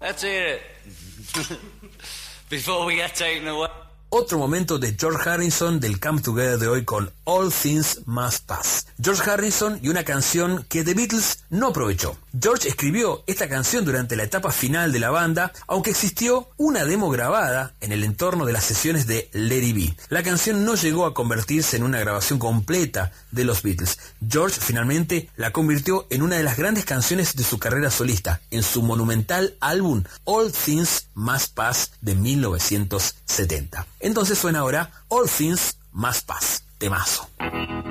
Let's hear it. Before we get taken away. Otro momento de George Harrison del Come Together de hoy con All Things Must Pass. George Harrison y una canción que The Beatles no aprovechó. George escribió esta canción durante la etapa final de la banda, aunque existió una demo grabada en el entorno de las sesiones de Let It Be. La canción no llegó a convertirse en una grabación completa de los Beatles. George finalmente la convirtió en una de las grandes canciones de su carrera solista, en su monumental álbum All Things Must Pass de 1970. Entonces suena ahora All Things Must Pass, temazo.